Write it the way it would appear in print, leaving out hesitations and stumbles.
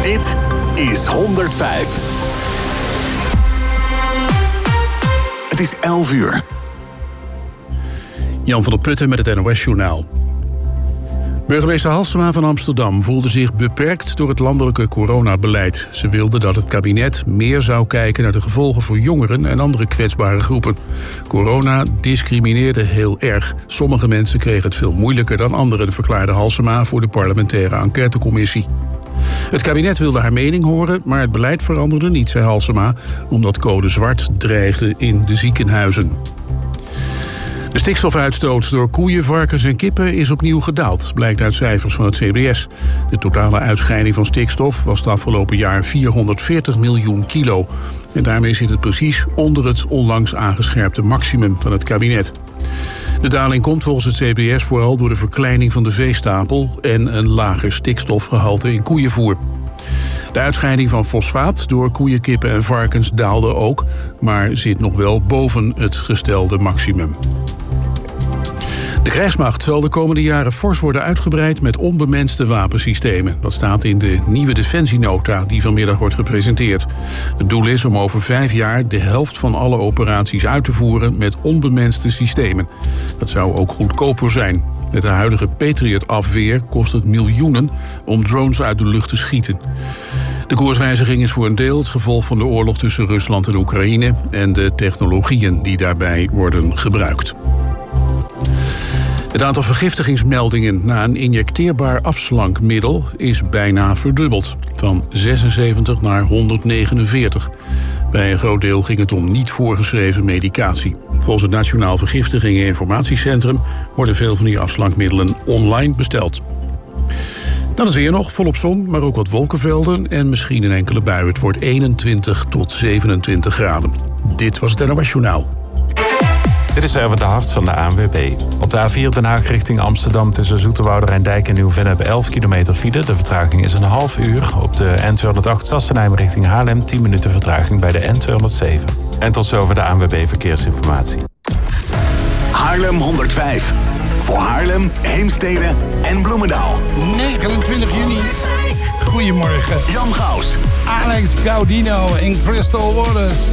Dit is 105. Het is 11 uur. Jan van der Putten met het NOS-journaal. Burgemeester Halsema van Amsterdam voelde zich beperkt door het landelijke coronabeleid. Ze wilde dat het kabinet meer zou kijken naar de gevolgen voor jongeren en andere kwetsbare groepen. Corona discrimineerde heel erg. Sommige mensen kregen het veel moeilijker dan anderen, verklaarde Halsema voor de parlementaire enquêtecommissie. Het kabinet wilde haar mening horen, maar het beleid veranderde niet, zei Halsema, omdat code zwart dreigde in de ziekenhuizen. De stikstofuitstoot door koeien, varkens en kippen is opnieuw gedaald, blijkt uit cijfers van het CBS. De totale uitscheiding van stikstof was het afgelopen jaar 440 miljoen kilo. En daarmee zit het precies onder het onlangs aangescherpte maximum van het kabinet. De daling komt volgens het CBS vooral door de verkleining van de veestapel en een lager stikstofgehalte in koeienvoer. De uitscheiding van fosfaat door koeien, kippen en varkens daalde ook, maar zit nog wel boven het gestelde maximum. De krijgsmacht zal de komende jaren fors worden uitgebreid met onbemenste wapensystemen. Dat staat in de nieuwe defensienota die vanmiddag wordt gepresenteerd. Het doel is om over 5 jaar de helft van alle operaties uit te voeren met onbemenste systemen. Dat zou ook goedkoper zijn. Met de huidige Patriot-afweer kost het miljoenen om drones uit de lucht te schieten. De koerswijziging is voor een deel het gevolg van de oorlog tussen Rusland en Oekraïne en de technologieën die daarbij worden gebruikt. Het aantal vergiftigingsmeldingen na een injecteerbaar afslankmiddel is bijna verdubbeld. Van 76 naar 149. Bij een groot deel ging het om niet voorgeschreven medicatie. Volgens het Nationaal Vergiftigingen en Informatiecentrum worden veel van die afslankmiddelen online besteld. Dan het weer nog, volop zon, maar ook wat wolkenvelden en misschien een enkele bui. Het wordt 21 tot 27 graden. Dit was het NOS Journaal. Dit is Erwin de Hart van de ANWB. Op de A4 Den Haag richting Amsterdam tussen Zoeterwoude Rijndijk en Nieuw-Vennep 11 kilometer file. De vertraging is een half uur. Op de N208 Sassenheim richting Haarlem 10 minuten vertraging bij de N207. En tot zover de ANWB Verkeersinformatie. Haarlem 105. Voor Haarlem, Heemstede en Bloemendaal. 29 juni. Goedemorgen. Jan Gaus. Alex Gaudino in Crystal Waters.